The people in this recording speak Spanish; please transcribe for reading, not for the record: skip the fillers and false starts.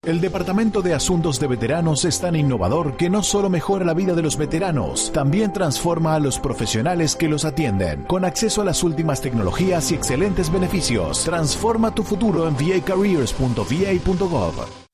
El Departamento de Asuntos de Veteranos es tan innovador que no solo mejora la vida de los veteranos, también transforma a los profesionales que los atienden. Con acceso a las últimas tecnologías y excelentes beneficios, transforma tu futuro en vacareers.va.gov.